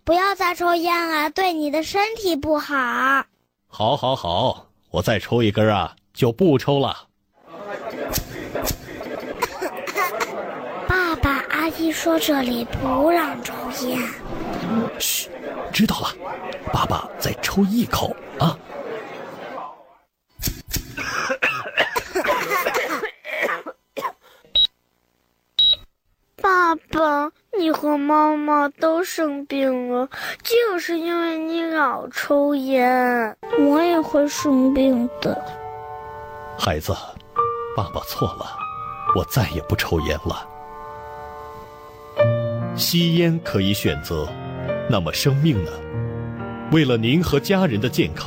不要再抽烟了，对你的身体不好。 好，好，好，我再抽一根啊，就不抽了。 爸爸，阿姨说这里不让抽烟。 嘘，知道了，爸爸再抽一口啊。 爸爸，你和妈妈都生病了，就是因为你老抽烟。我也会生病的。 孩子，爸爸错了，我再也不抽烟了。吸烟可以选择，那么生命呢？为了您和家人的健康，